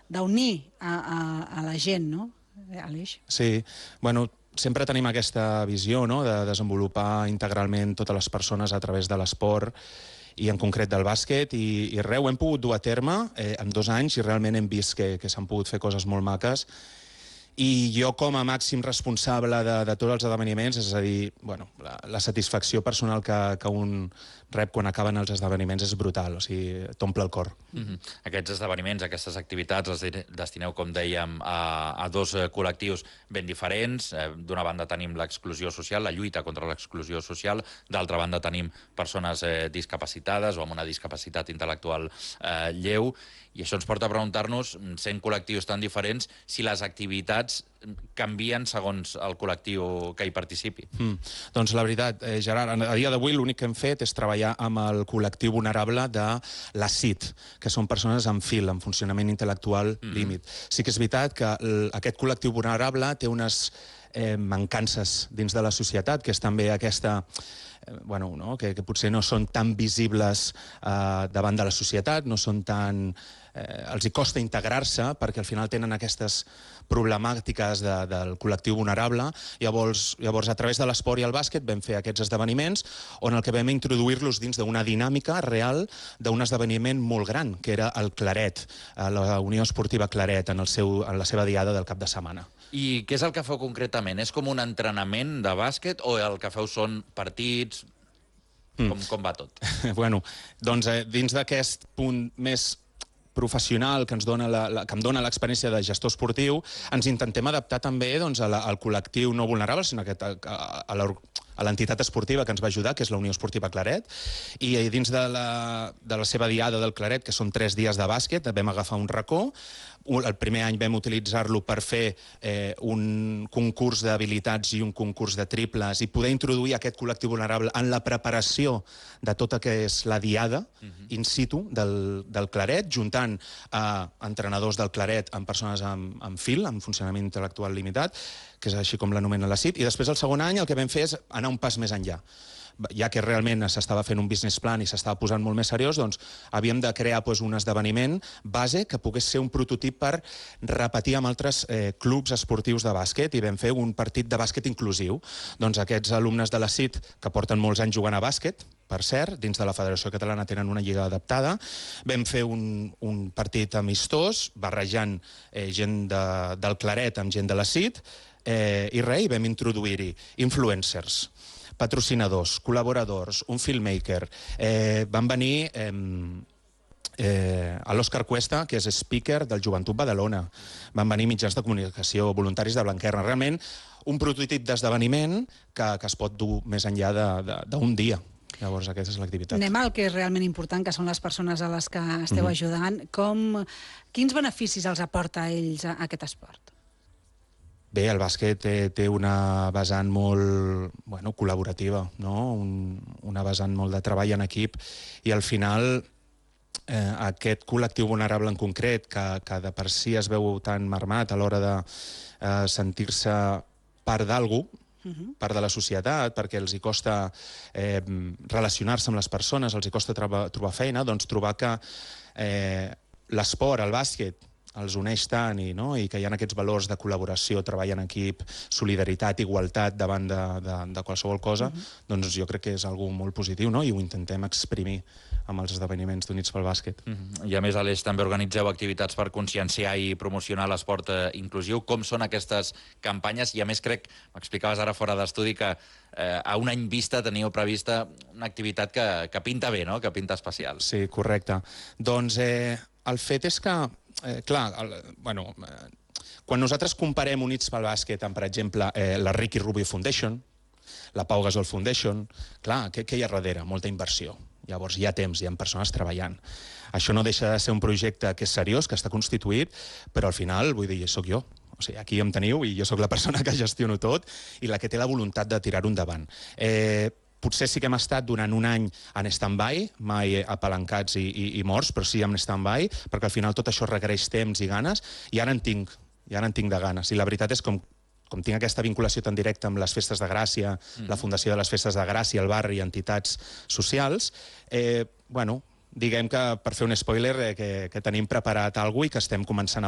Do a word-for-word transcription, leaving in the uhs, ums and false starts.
d'unir a, a, a la gent, no, Aleix? Sí, bueno, sempre tenim aquesta visió, no?, de desenvolupar integralment totes les persones a través de l'esport i en concret del bàsquet, i, i res, ho hem pogut dur a terme eh, en dos anys i realment hem vist que, que s'han pogut fer coses molt maques. I jo, com a màxim responsable de, de tots els esdeveniments, és a dir, bueno, la, la satisfacció personal que, que un rep quan acaben els esdeveniments és brutal, o sigui, t'omple el cor. Mm-hmm. Aquests esdeveniments, aquestes activitats, les destineu, com dèiem, a, a dos col·lectius ben diferents. D'una banda tenim l'exclusió social, la lluita contra l'exclusió social, d'altra banda tenim persones eh, discapacitades o amb una discapacitat intel·lectual eh, lleu, i això ens porta a preguntar-nos, sent col·lectius tan diferents, si les activitats canvien segons el col·lectiu que hi participi. Mm. Doncs la veritat, eh, Gerard, a dia d'avui l'únic que hem fet és treballar amb el col·lectiu vulnerable de la C I T, que són persones amb F I L, amb funcionament intel·lectual mm-hmm. límit. Sí que és veritat que aquest col·lectiu vulnerable té unes eh, mancances dins de la societat, que és també aquesta... Bueno, no? que, que potser no són tan visibles eh, davant de la societat, no són tan... Eh, els hi costa integrar-se perquè al final tenen aquestes problemàtiques de, del col·lectiu vulnerable. Llavors, llavors, a través de l'esport i el bàsquet vam fer aquests esdeveniments on el que vam introduir-los dins d'una dinàmica real d'un esdeveniment molt gran, que era el Claret, la Unió Esportiva Claret, en, el seu, en la seva diada del cap de setmana. I què és el que feu concretament? És com un entrenament de bàsquet o el que feu són partits? Com, mm. com va tot? Bueno, doncs eh, dins d'aquest punt més professional que ens dona la, la, que em dona l'experiència de gestor esportiu, ens intentem adaptar també doncs, a la, al col·lectiu no vulnerable, sinó que a, a, a l'entitat esportiva que ens va ajudar, que és la Unió Esportiva Claret, i dins de la, de la seva diada del Claret, que són tres dies de bàsquet, vam agafar un racó. El primer any vam utilitzar-lo per fer eh, un concurs d'habilitats i un concurs de triples i poder introduir aquest col·lectiu vulnerable en la preparació de tota que és la diada uh-huh. in situ del, del Claret, juntant a entrenadors del Claret amb persones amb, amb F I L, amb funcionament intel·lectual limitat, que és així com l'anomena la C I T, i després el segon any el que vam fer és anar un pas més enllà. Ja que realment s'estava fent un business plan i s'estava posant molt més seriós, doncs havíem de crear doncs, un esdeveniment base que pogués ser un prototip per repetir amb altres eh, clubs esportius de bàsquet, i vam fer un partit de bàsquet inclusiu. Doncs aquests alumnes de la C I T, que porten molts anys jugant a bàsquet, per cert, dins de la Federació Catalana tenen una lliga adaptada, vam fer un, un partit amistós, barrejant eh, gent de, del Claret amb gent de la C I T, eh, i res, i vam introduir-hi influencers, patrocinadors, col·laboradors, un filmmaker. Eh, van venir eh, eh, a l'Òscar Cuesta, que és speaker del Joventut Badalona. Van venir mitjans de comunicació, voluntaris de Blanquerna. Realment, un prototip d'esdeveniment que, que es pot dur més enllà d'un dia. Llavors, aquesta és l'activitat. Anem al que és realment important, que són les persones a les que esteu mm-hmm. ajudant. Com, quins beneficis els aporta a ells a aquest esport? Bé, el bàsquet té, té una vessant molt bueno, col·laborativa, no? Un, una vessant molt de treball en equip, i al final eh, aquest col·lectiu vulnerable en concret, que, que de per si es veu tan marmat a l'hora de eh, sentir-se part d'algú, uh-huh. part de la societat, perquè els hi costa eh, relacionar-se amb les persones, els hi costa trobar, trobar feina, doncs trobar que eh, l'esport, el bàsquet, els uneix tant, i, no? I que hi ha aquests valors de col·laboració, treball en equip, solidaritat, igualtat davant de, de, de qualsevol cosa, uh-huh. doncs jo crec que és algo molt positiu, no? I ho intentem exprimir amb els esdeveniments d'Units pel Bàsquet. Uh-huh. I a més, Aleix, també organitzeu activitats per conscienciar i promocionar l'esport eh, inclusiu. Com són aquestes campanyes? I a més crec, m'explicaves ara fora d'estudi, que eh, a un any vista teniu prevista una activitat que, que pinta bé, no? Que pinta especial. Sí, correcte. Doncs eh, el fet és que Eh, clar, el, bueno, eh, quan nosaltres comparem Units pel Bàsquet amb, per exemple, eh, la Ricky Rubio Foundation, la Pau Gasol Foundation, clar, què, què hi ha darrere? Molta inversió. Llavors hi ha temps, hi ha persones treballant. Això no deixa de ser un projecte que és seriós, que està constituït, però al final, vull dir, sóc jo. O sigui, aquí em teniu i jo sóc la persona que gestiono tot i la que té la voluntat de tirar-ho endavant. Eh, Potser sí que hem estat durant un any en stand-by, mai apalancats i, i, i morts, però sí en stand-by, perquè al final tot això requereix temps i ganes, i ara en tinc, i ara en tinc de ganes. I la veritat és com, com tinc aquesta vinculació tan directa amb les festes de Gràcia, mm. la Fundació de les Festes de Gràcia, el barri i entitats socials, eh, bueno, diguem que, per fer un spoiler, eh, que, que tenim preparat alguna cosa i que estem començant a